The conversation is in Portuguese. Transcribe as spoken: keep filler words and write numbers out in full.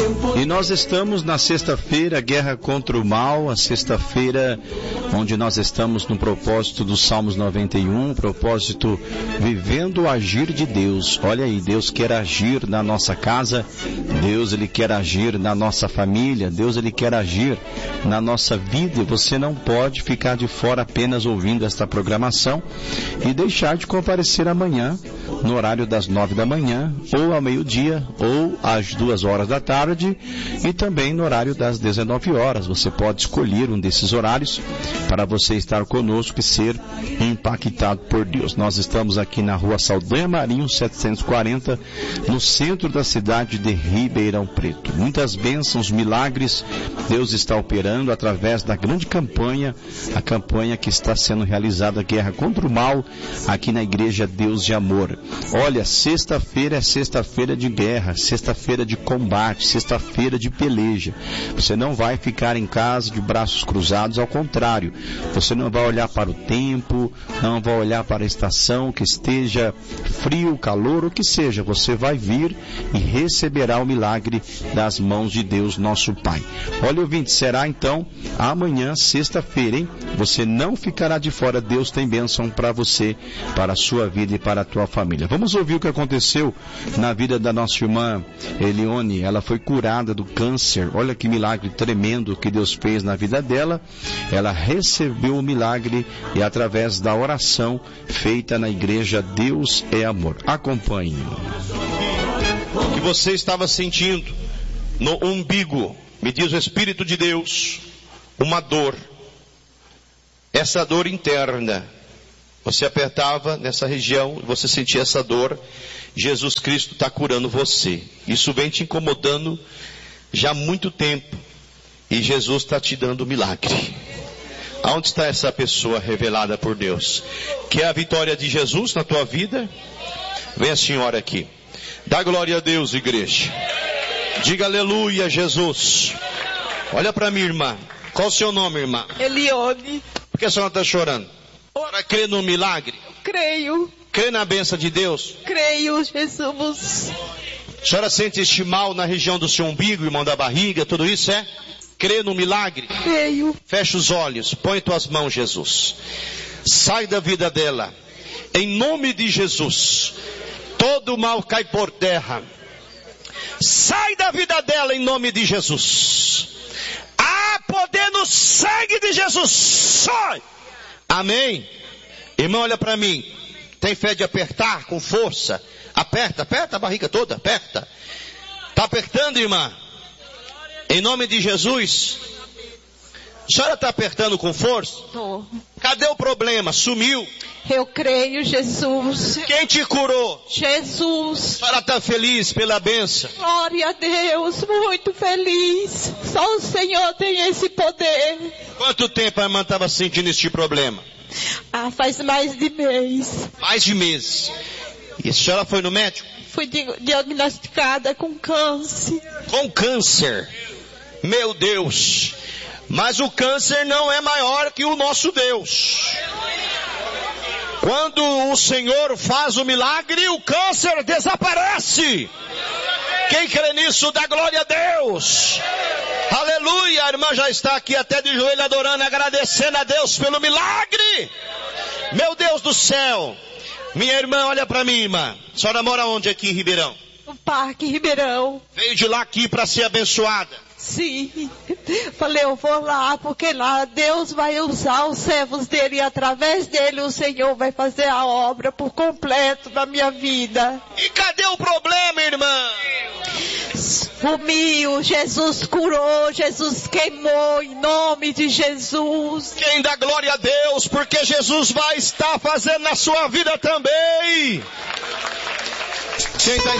E nós estamos na sexta-feira, Guerra contra o Mal, a sexta-feira onde nós estamos no propósito dos Salmos noventa e um, propósito vivendo o agir de Deus. Olha aí, Deus quer agir na nossa casa, Deus ele quer agir na nossa família, Deus ele quer agir na nossa vida. E você não pode ficar de fora apenas ouvindo esta programação e deixar de comparecer amanhã no horário das nove da manhã, ou ao meio-dia, ou às duas horas da tarde, e também no horário das dezenove horas. Você pode escolher um desses horários para você estar conosco e ser impactado por Deus. Nós estamos aqui na rua Saldanha Marinho, setecentos e quarenta, no centro da cidade de Ribeirão Preto. Muitas bênçãos, milagres, Deus está operando através da grande campanha, a campanha que está sendo realizada, Guerra contra o Mal, aqui na Igreja Deus de Amor. Olha, sexta-feira é sexta-feira de guerra, sexta-feira de combate, sexta-feira de peleja. Você não vai ficar em casa de braços cruzados, ao contrário. Você não vai olhar para o tempo, não vai olhar para a estação, que esteja frio, calor, o que seja. Você vai vir e receberá o milagre das mãos de Deus, nosso Pai. Olha, ouvinte, será então amanhã, sexta-feira, hein? Você não ficará de fora. Deus tem bênção para você, para a sua vida e para a tua família. Vamos ouvir o que aconteceu na vida da nossa irmã Elione. Ela foi curada do câncer. Olha que milagre tremendo que Deus fez na vida dela. Ela recebeu o milagre e através da oração feita na igreja Deus é Amor. Acompanhe. O que você estava sentindo no umbigo, me diz o Espírito de Deus, uma dor. Essa dor interna. Você apertava nessa região, você sentia essa dor. Jesus Cristo está curando você. Isso vem te incomodando já há muito tempo. E Jesus está te dando milagre. Aonde está essa pessoa revelada por Deus? Quer a vitória de Jesus na tua vida? Vem a senhora aqui. Dá glória a Deus, igreja. Diga aleluia, Jesus. Olha para mim, irmã. Qual o seu nome, irmã? Elione. Por que a senhora está chorando? Ora, crê no milagre? Creio. Crê na bênção de Deus? Creio, Jesus. A senhora sente este mal na região do seu umbigo, irmão, da barriga, tudo isso é? Crê no milagre? Creio. Fecha os olhos, põe tuas mãos, Jesus. Sai da vida dela. Em nome de Jesus. Todo mal cai por terra. Sai da vida dela em nome de Jesus. Há poder no sangue de Jesus. Sai! Amém? Irmão, olha para mim. Tem fé de apertar com força? Aperta, aperta a barriga toda, aperta. Está apertando, irmã? Em nome de Jesus. A senhora está apertando com força? Tô. Cadê o problema? Sumiu? Eu creio, Jesus. Quem te curou? Jesus. A senhora está feliz pela bênção? Glória a Deus, muito feliz. Só o Senhor tem esse poder. Quanto tempo a irmã estava sentindo este problema? Ah, faz mais de mês. Mais de meses. E a senhora foi no médico? Fui diagnosticada com câncer. Com câncer? Meu Deus. Mas o câncer não é maior que o nosso Deus. Quando o Senhor faz o milagre, o câncer desaparece. Quem crê nisso, dá glória a Deus. Aleluia, a irmã já está aqui até de joelho adorando, agradecendo a Deus pelo milagre. Meu Deus do céu. Minha irmã, olha para mim, irmã. A senhora mora onde aqui em Ribeirão? No Parque Ribeirão. Veio de lá aqui para ser abençoada? Sim. Falei, eu vou lá, porque lá Deus vai usar os servos dele e através dele o Senhor vai fazer a obra por completo na minha vida. E cadê o problema, irmã? Sumiu, Jesus curou, Jesus queimou em nome de Jesus. Quem dá glória a Deus, porque Jesus vai estar fazendo na sua vida também. Quem está